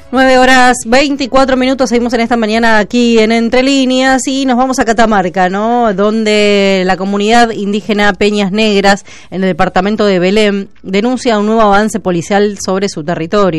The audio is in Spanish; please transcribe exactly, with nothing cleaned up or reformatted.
nueve horas veinticuatro minutos, seguimos en esta mañana aquí en Entre Líneas y nos vamos a Catamarca, ¿no? Donde la comunidad indígena Peñas Negras en el departamento de Belém denuncia un nuevo avance policial sobre su territorio.